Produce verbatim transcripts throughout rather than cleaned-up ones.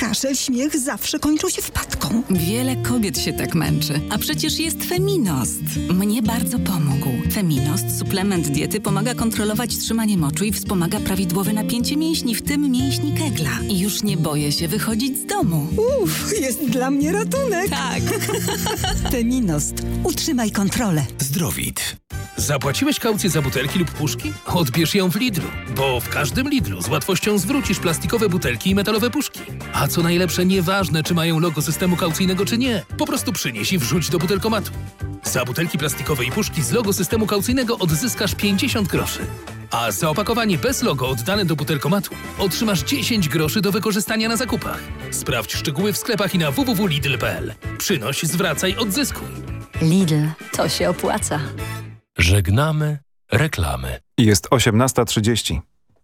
Kaszel, śmiech zawsze kończą się wpadką. Wiele kobiet się tak męczy, a przecież jest Feminost. Mnie bardzo pomógł. Feminost, suplement diety, pomaga kontrolować trzymanie moczu i wspomaga prawidłowe napięcie mięśni, w tym mięśni kegla. I już nie boję się wychodzić z domu. Uff, jest dla mnie ratunek. Tak. Feminost. Utrzymaj kontrolę. Zdrowit. Zapłaciłeś kaucję za butelki lub puszki? Odbierz ją w Lidlu, bo w każdym Lidlu z łatwością zwrócisz plastikowe butelki i metalowe puszki. A co najlepsze, nieważne czy mają logo systemu kaucyjnego czy nie, po prostu przynieś i wrzuć do butelkomatu. Za butelki plastikowe i puszki z logo systemu kaucyjnego odzyskasz pięćdziesiąt groszy. A za opakowanie bez logo oddane do butelkomatu otrzymasz dziesięć groszy do wykorzystania na zakupach. Sprawdź szczegóły w sklepach i na w w w kropka lidl kropka p l. Przynoś, zwracaj, odzyskuj. Lidl, to się opłaca. Żegnamy reklamy. Jest osiemnasta trzydzieści.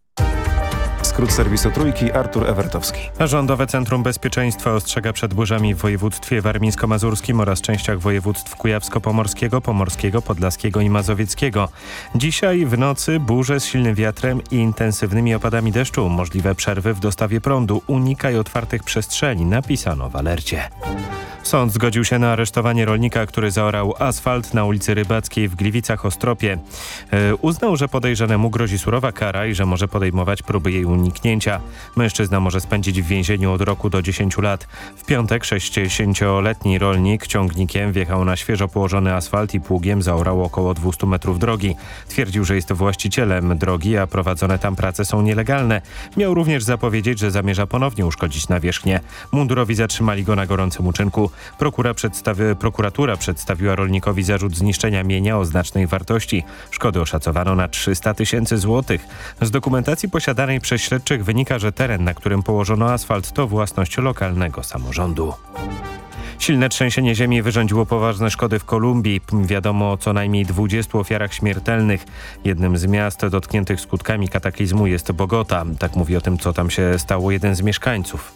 Skrót serwisu Trójki, Artur Ewertowski. Rządowe Centrum Bezpieczeństwa ostrzega przed burzami w województwie warmińsko-mazurskim oraz częściach województw kujawsko-pomorskiego, pomorskiego, podlaskiego i mazowieckiego. Dzisiaj w nocy burze z silnym wiatrem i intensywnymi opadami deszczu. Możliwe przerwy w dostawie prądu. Unikaj otwartych przestrzeni, napisano w alercie. Sąd zgodził się na aresztowanie rolnika, który zaorał asfalt na ulicy Rybackiej w Gliwicach-Ostropie. Yy, uznał, że podejrzanemu grozi surowa kara i że może podejmować próby jej uniknięcia. Mężczyzna może spędzić w więzieniu od roku do dziesięciu lat. W piątek sześćdziesięcioletni rolnik ciągnikiem wjechał na świeżo położony asfalt i pługiem zaorał około dwieście metrów drogi. Twierdził, że jest właścicielem drogi, a prowadzone tam prace są nielegalne. Miał również zapowiedzieć, że zamierza ponownie uszkodzić nawierzchnię. Mundurowi zatrzymali go na gorącym uczynku. Prokura przedstawi, prokuratura przedstawiła rolnikowi zarzut zniszczenia mienia o znacznej wartości. Szkody oszacowano na trzysta tysięcy złotych. Z dokumentacji posiadanej przez śledczych wynika, że teren, na którym położono asfalt, to własność lokalnego samorządu. Silne trzęsienie ziemi wyrządziło poważne szkody w Kolumbii. Wiadomo o co najmniej dwudziestu ofiarach śmiertelnych. Jednym z miast dotkniętych skutkami kataklizmu jest Bogota. Tak mówi o tym, co tam się stało, jeden z mieszkańców.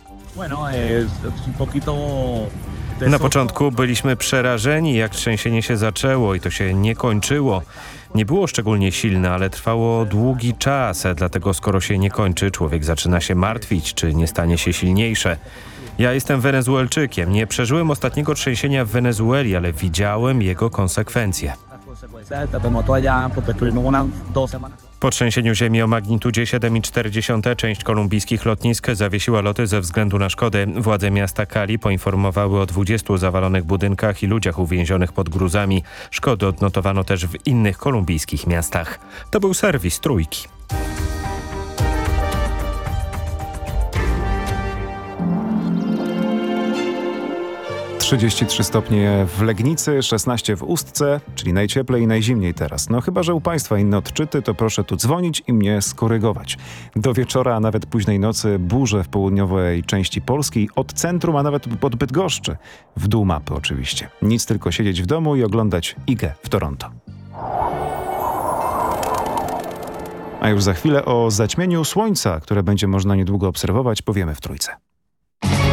Na początku byliśmy przerażeni, jak trzęsienie się zaczęło i to się nie kończyło. Nie było szczególnie silne, ale trwało długi czas, dlatego skoro się nie kończy, człowiek zaczyna się martwić, czy nie stanie się silniejsze. Ja jestem Wenezuelczykiem. Nie przeżyłem ostatniego trzęsienia w Wenezueli, ale widziałem jego konsekwencje. Po trzęsieniu ziemi o magnitudzie siedem i cztery dziesiąte część kolumbijskich lotnisk zawiesiła loty ze względu na szkody. Władze miasta Cali poinformowały o dwudziestu zawalonych budynkach i ludziach uwięzionych pod gruzami. Szkody odnotowano też w innych kolumbijskich miastach. To był serwis Trójki. trzydzieści trzy stopnie w Legnicy, szesnaście w Ustce, czyli najcieplej i najzimniej teraz. No chyba, że u Państwa inne odczyty, to proszę tu dzwonić i mnie skorygować. Do wieczora, a nawet późnej nocy burze w południowej części Polski, od centrum, a nawet od Bydgoszczy. W dół mapy oczywiście. Nic, tylko siedzieć w domu i oglądać I G E w Toronto. A już za chwilę o zaćmieniu słońca, które będzie można niedługo obserwować, powiemy w Trójce.